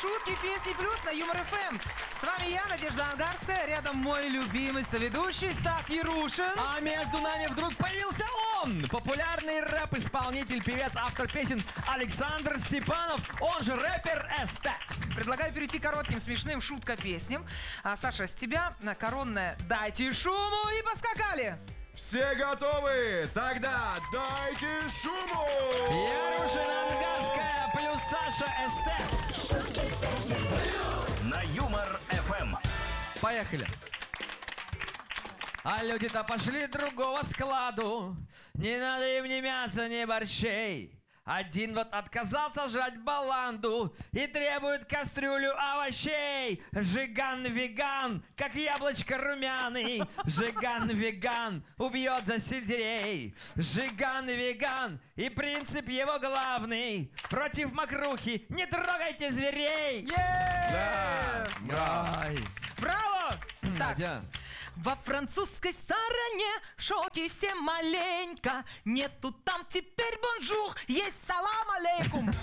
Шутки, песни плюс на Юмор ФМ. С вами я, Надежда Ангарская, рядом мой любимый соведущий Стас Ярушин. А между нами вдруг появился он, популярный рэп-исполнитель, певец, автор песен Александр Степанов, он же рэпер СТ. Предлагаю перейти к коротким смешным шутка-песням. А, Саша, с тебя на коронное «Дайте шуму» и поскакали! Все готовы? Тогда дайте шуму! Ярушин Ангарская плюс Саша СТ. Шутки, песни, На Юмор ФМ. Поехали. А люди-то пошли другого складу. Не надо им ни мяса, ни борщей. Один вот отказался жрать баланду и требует кастрюлю овощей. Жиган-веган, как яблочко румяный. Жиган-веган убьет за сельдерей. Жиган-веган, и принцип его главный: против мокрухи не трогайте зверей. Да, браво. Ай. Браво! Так, Надя. во французской стороне в шоке все маленько. Нету там теперь бонжур, есть салам алейкум.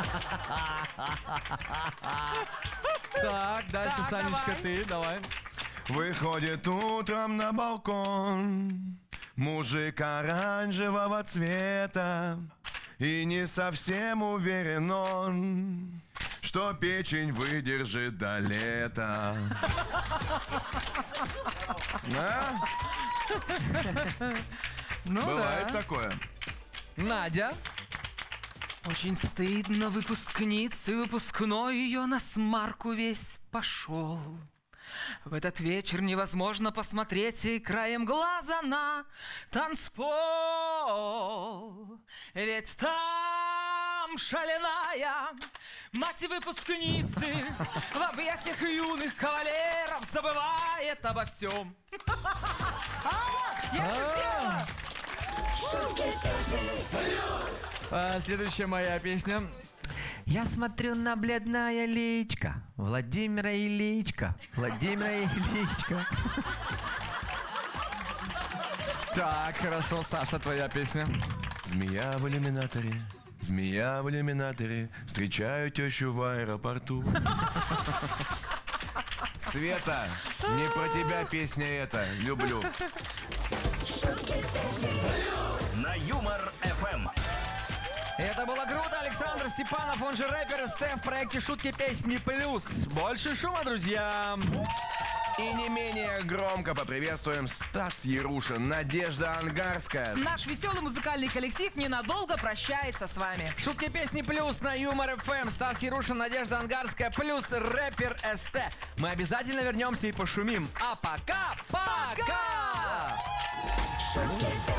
Так, дальше, Так, Санечка, давай. ты, давай. Выходит утром на балкон мужик оранжевого цвета, и не совсем уверен он, что печень выдержит до лета. Да? Ну Бывает да. такое. Надя. Очень стыдно выпускнице, выпускной ее на смарку весь пошел. В этот вечер невозможно посмотреть и краем глаза на танцпол. Ведь там шаленая мать выпускницы в объятиях юных кавалеров забывает обо всем. Я это сделала! шутки, песни, Следующая моя песня. Я смотрю на бледное личко Владимира Ильичка. Владимира Ильичка. Так, хорошо, Саша, твоя песня. Змея в иллюминаторе, змея в иллюминаторе, встречаю тещу в аэропорту. Света, не про тебя песня эта, люблю. шутки, песни, На Юмор ФМ. Это было круто, Александр Степанов, он же рэпер СТ в проекте «Шутки, песни плюс». Больше шума, друзья. И не менее громко поприветствуем Стас Ярушин, Надежда Ангарская. Наш веселый музыкальный коллектив ненадолго прощается с вами. Шутки, песни плюс на Юмор ФМ. Стас Ярушин, Надежда Ангарская плюс рэпер СТ. Мы обязательно вернемся и пошумим. А пока, пока! шутки,